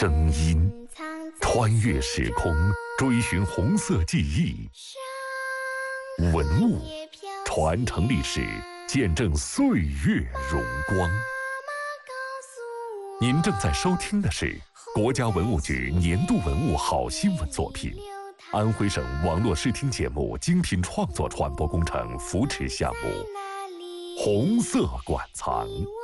声音，穿越时空，追寻红色记忆；文物，传承历史，见证岁月荣光。您正在收听的是国家文物局年度文物好新闻作品，安徽省网络视听节目精品创作传播工程扶持项目《红色馆藏》。